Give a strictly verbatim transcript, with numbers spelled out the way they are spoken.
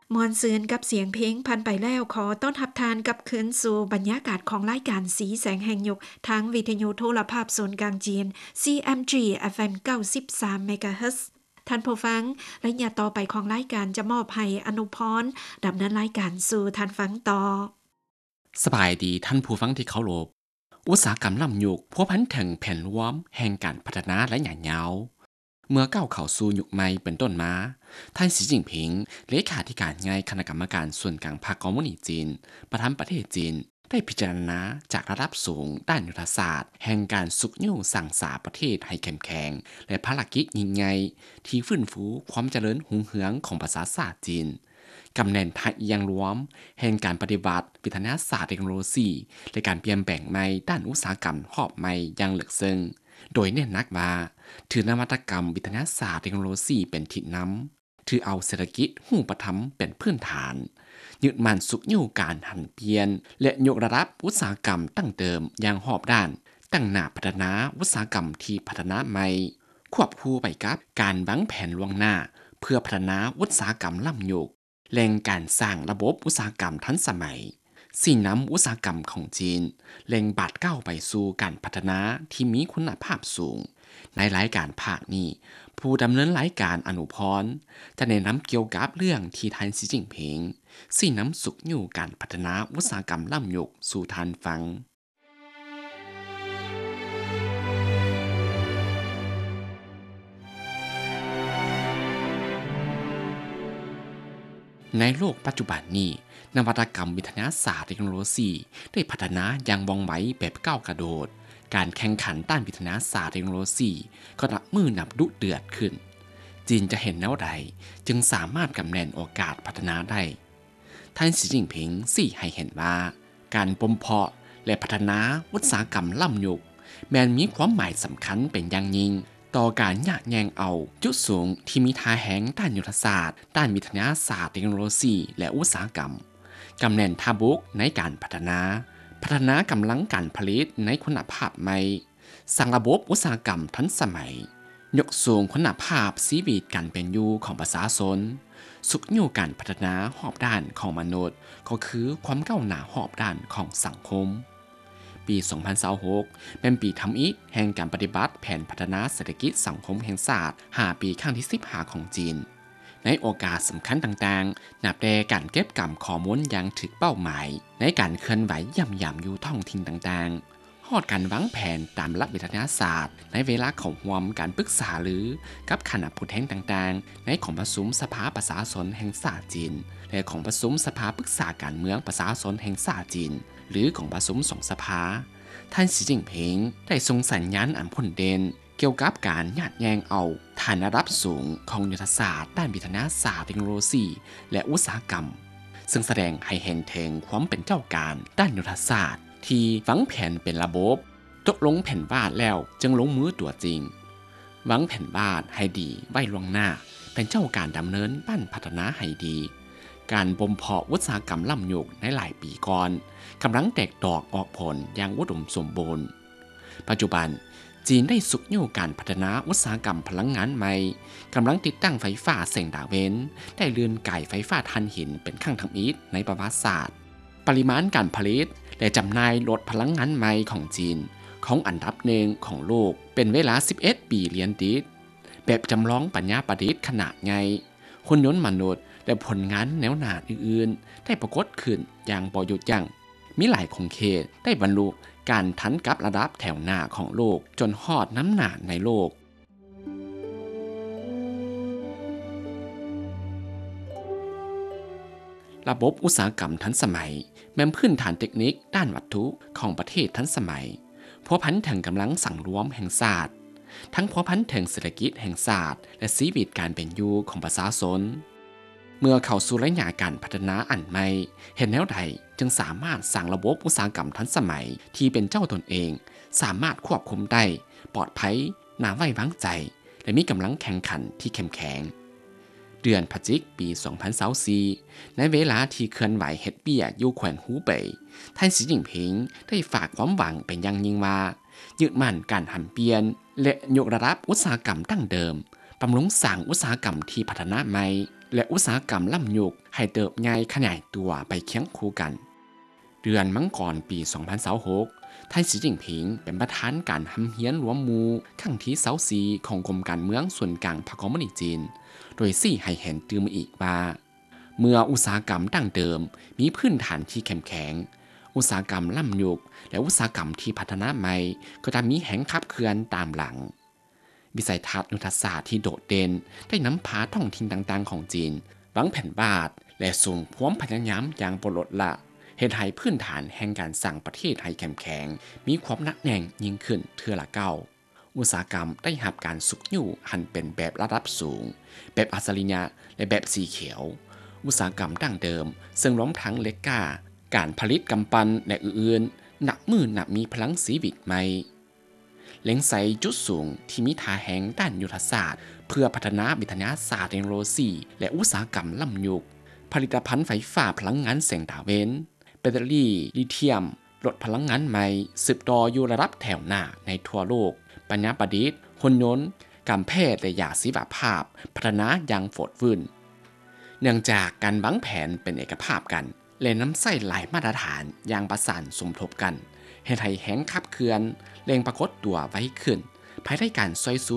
มวนซืนกับเสียงเพลงพันไปแล้วขอต้อนรับทานกับคืนสู่บรรยากาศของรายการสีแสงแห่งยุคทางวิทยุโทรภาพศูนย์กลางจีน ซี เอ็ม จี เอฟ เอ็ม เก้าสิบสาม เมกะเฮิรตซ์ ท่านผู้ฟังและอย่าต่อไปของรายการจะมอบให้อนุพรดำเนินรายการสู่ท่านฟังต่อสบายดีท่านผู้ฟังที่เคารพอุตสาหกรรมล้ำยุคพัวพันถึงแผ่นรวมแห่งการพัฒนาและหย่าเหยาวเมื่อก้าวเข้าสู่ยุคใหม่เป็นต้นมาท่านสีจิ้งผิงเลขาธิการใหญ่คณะกรรมการส่วนกลางพรรคคอมมิวนิสต์จีนประธานประเทศจีนได้พิจารณาจากระดับสูงด้านยุทธศาสตร์แห่งการสุกยุ่งสั่งสาประเทศให้เข้มแข็งและภารกิจยิ่งใหญ่ที่ฟื้นฟูความเจริญหุ่งเหืองของประชาชาติจีนกำเนิดไทยยังรวมแห่งการปฏิบัติวิทยาศาสตร์เทคโนโลยีและการเปลี่ยนแปลงใหม่ด้านอุตสาหกรรมหอบใหม่อย่างลึกซึ้งโดยเน้นหนักว่าถือนวัตกรรมวิทยาศาสตร์เทคโนโลยีเป็นทิศนำถือเอาเศรษฐกิจหูปถัมภ์เป็นพื้นฐานยึดมั่นสุกอยู่การหันเปลี่ยนและยกระดับอุตสาหกรรมตั้งเดิมอย่างหอบด้านตั้งหน้าพัฒนาอุตสาหกรรมที่พัฒนาใหม่ควบคู่ไปกับการวางแผนล่วงหน้าเพื่อพัฒนาอุตสาหกรรมล้ำยุคแรงการสร้างระบบอุตสาหกรรมทันสมัยสิ่งนำอุตสาหกรรมของจีนแรงบาดก้าวไปสู่การพัฒนาที่มีคุณภาพสูงในรายการภาคนี้ผู้ดำเนินรายการอนุพรจะแนะนำเกี่ยวกับเรื่องที่ท่านสีจิ้งผิงสิ่งนำสุกอยู่การพัฒนาอุตสาหกรรมล้ำยุคสู่ทานฟังในโลกปัจจุบันนี้นวัตกรรมวิทยาศาสตร์เทคโนโลยีได้พัฒนาอย่างว่องไวแบบก้าวกระโดดการแข่งขันด้านวิทยาศาสตร์เทคโนโลยีก็นับมือนับดุเดือดขึ้นจีนจะเห็นแนวใดจึงสามารถกำเนิดโอกาสพัฒนาได้ท่านสีจิ้งผิงสี่ให้เห็นว่าการบ่มเพาะและพัฒนาอุตสาหกรรมล้ำยุคแม้นมีความหมายสำคัญเป็นอย่างยิ่งต่อการยะแยงเอาจุดสูงที่มีท่าแหงด้านยุทธศาสตร์ด้านวิทยาศาสตร์เทคโนโลยีและอุตสาหกรรมกำเนิดท่าบุกในการพัฒนาพัฒนากำลังการผลิตในคุณภาพใหม่สร้างระบบอุตสาหกรรมทันสมัยยกสูงคุณภาพชีวิตการเป็นอยู่ของประชาชนสุขอยู่การพัฒนาหอบด้านของมนุษย์ก็คือความก้าวหน้าหอบด้านของสังคมปี สองพันยี่สิบหก เป็นปีทำอิฐแห่งการปฏิบัติแผนพัฒนาเศรษฐกิจสังคมแห่งชาติห้าปีครั้งที่สิบห้าของจีนในโอกาสสำคัญต่างๆนับแต่การเก็บกำข้อมูลอย่างถึกเป้าหมายในการเคลื่อนไหวย่ำๆอยู่ท้องถิ่นต่างๆฮอดการวางแผนตามหลักวิทยาศาสตร์ในเวลาของร่วมการปรึกษาหรือกับคณะผู้แทนต่างๆในของประชุมสภาประชาชนแห่งชาติจีนและของประชุมสภาปรึกษาการเมืองประชาชนแห่งชาติจีนหรือของประชุมสองสภาท่านสีจิ้งผิงได้ทรงสัญญาณอันพ้นเด่นเกี่ยวกับการยัดแยงเอาฐานระดับสูงของยุทธศาสตร์ด้านวิทยาศาสตร์เทคโนโลยีและอุตสาหกรรมซึ่งแสดงให้เห็นถึงความเป็นเจ้าการด้านยุทธศาสตร์ที่วางแผนเป็นระบบตกลงแผนวาดแล้วจึงลงมือตัวจริงวางแผนวาดให้ดีไว้ล่วงหน้าเป็นเจ้าการดำเนินปั้นพัฒนาให้ดีการบ่มเพาะอุตสาหกรรมล้ำยุคในหลายปีก่อนกำลังแตกดอกออกผลอย่างอุดมสมบูรณ์ปัจจุบันจีนได้สุกอยู่การพัฒนาอุตสาหกรรมพลังงานใหม่กำลังติดตั้งไฟฟ้าแสงดาวเว้นได้เลื่อนไก่ไฟฟ้าถ่านหินเป็นครั้งทำอิฐในประวัติศาสตร์ปริมาณการผลิตและจำหน่ายรถพลังงานใหม่ของจีนของอันดับหนึ่งของโลกเป็นเวลาสิบเอ็ดปีเรียนติดแบบจำลองปัญญาประดิษฐ์ขนาดใหญ่หุ่นยนต์มนุษย์และผลงานแนวหน้าอื่นๆได้ปรากฏขึ้นอย่างบ่หยุดยั้งมีหลายคงเขตได้บรรลุการทันกับระดับแถวหน้าของโลกจนฮอดน้ำหนาในโลกระบบอุตสาหกรรมทันสมัยแม้พื้นฐานเทคนิคด้านวัตถุของประเทศทันสมัยพัวพันถึงกำลังสั่งรวมแห่งศาสตร์ทั้งพัวพันถึงเศรษฐกิจแห่งศาสตร์และชีวิตการเป็นอยู่ของประชาชนเมื่อเข้าสู่ระยะการพัฒนาอันใหม่เห็นแนวใดจึงสามารถสร้างระบบอุตสาหกรรมทันสมัยที่เป็นเจ้าตนเองสามารถควบคุมได้ปลอดภัยน่าไว้วางใจและมีกำลังแข่งขันที่เข้มแข็งเดือนพฤศจิกายนปี สองพันยี่สิบสี่ ในเวลาที่เคลื่อนไหวเฮ็ดเบี้ยอยู่แขวงหูเป่ยท่านสีจิ้งผิงได้ฝากความหวังเป็นอย่างยิ่งว่ายึดมั่นการหันเปลี่ยนและยกระดับอุตสาหกรรมดั้งเดิมบำรุงสร้างอุตสาหกรรมที่พัฒนาใหม่และอุตสาหกรรมล่ำยุกให้เติบใหญ่ขยายตัวไปเคียงคู่กันเดือนมังกรปี สองพันยี่สิบหก ไทยสีจิ้งผิงเป็นประธานการทำเฮียนรวมมูครั้งที่ยี่สิบสี่ของกรมการเมืองส่วนกลางพรรคคอมมิวนิสต์จีนโดยสี่ให้เห็นตื่มอีกว่าเมื่ออุตสาหกรรมดั้งเดิมมีพื้นฐานที่เข้มแข็งอุตสาหกรรมล่ำยุกและอุตสาหกรรมที่พัฒนาใหม่ก็จะมีแห่งขับเคลื่อนตามหลังวิสัยทัศน์ยุทธศาสตร์ที่โดดเด่นได้นำพาท่องถิ่นต่างๆของจีนวางแผนบาทและส่งพร้อมพยายามอย่างปลดละเหตุให้พื้นฐานแห่งการสั่งประเทศให้แข็งแข็งมีความหนักแน่นยิ่งขึ้นเทื่อละเก้าอุตสาหกรรมได้รับการสุกอยู่หันเป็นแบบระดับสูงแบบอัศริยะและแบบสีเขียวอุตสาหกรรมดั้งเดิมซึ่งล้มทั้งเล็กกาการผลิตกำปั้นและอื่นๆหนักมือหนักมีพลังชีวิตใหม่เล็งใส่จุดสูงที่มีทาแห่งด้านยุทธศาสตร์เพื่อพัฒนาวิทยาศาสตร์เทคโนโลยีและอุตสาหกรรมล้ำยุคผลิตภัณฑ์ไฟฟ้าพลังงานแสงดาวเวนแบตเตอรี่ลิเธียมรถพลังงานใหม่สืบต่ออยู่ระดับแถวหน้าในทั่วโลกปัญญาประดิษฐ์หุ่นยนต์การแพทย์และยาชีวภาพพัฒนาอย่างโฟดฟื้นเนื่องจากการวางแผนเป็นเอกภาพกันและน้ำใส้หลายมาตรฐานอย่างประสานสมทบกันให้ไทยแห่งขับเคลื่อนเร่งปรากฏตัวไว้ขึ้นภายใต้การซอยสู